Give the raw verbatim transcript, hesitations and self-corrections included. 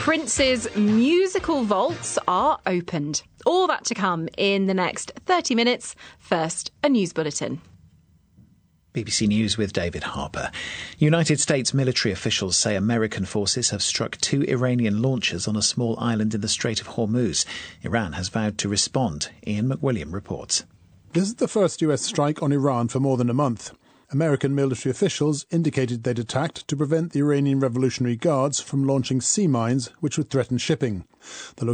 Prince's musical vaults are opened. All that to come in the next thirty minutes. First, a news bulletin. B B C News with David Harper. United States military officials say American forces have struck two Iranian launchers on a small island in the Strait of Hormuz. Iran has vowed to respond. Ian McWilliam reports. This is the first U S strike on Iran for more than a month. American military officials indicated they'd attacked to prevent the Iranian Revolutionary Guards from launching sea mines which would threaten shipping. The